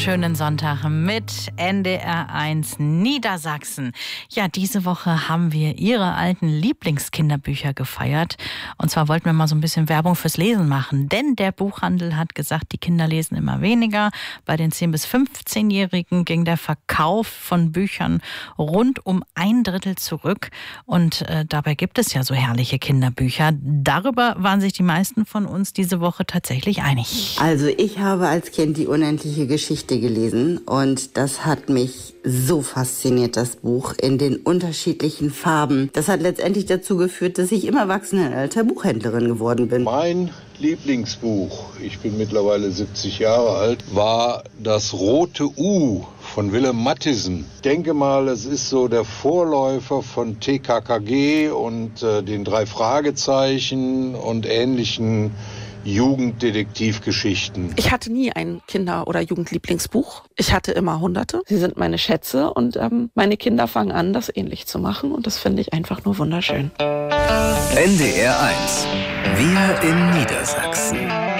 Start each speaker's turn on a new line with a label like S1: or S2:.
S1: wunderschönen Sonntag mit NDR1 Niedersachsen. Ja, diese Woche haben wir Ihre alten Lieblingskinderbücher gefeiert. Und zwar wollten wir mal so ein bisschen Werbung fürs Lesen machen. Denn der Buchhandel hat gesagt, die Kinder lesen immer weniger. Bei den 10- bis 15-Jährigen ging der Verkauf von Büchern rund um 1/3 zurück. Und dabei gibt es ja so herrliche Kinderbücher. Darüber waren sich die meisten von uns diese Woche tatsächlich einig.
S2: Also ich habe als Kind die unendliche Geschichte gelesen und das hat mich so fasziniert, das Buch, in den unterschiedlichen Farben. Das hat letztendlich dazu geführt, dass ich im Erwachsenenalter Buchhändlerin geworden bin.
S3: Mein Lieblingsbuch, ich bin mittlerweile 70 Jahre alt, war Das rote U von Willem Matthijssen. Ich denke mal, es ist so der Vorläufer von TKKG und den 3 Fragezeichen und ähnlichen Jugenddetektivgeschichten.
S4: Ich hatte nie ein Kinder- oder Jugendlieblingsbuch. Ich hatte immer Hunderte. Sie sind meine Schätze und meine Kinder fangen an, das ähnlich zu machen und das finde ich einfach nur wunderschön.
S5: NDR1. Wir in Niedersachsen.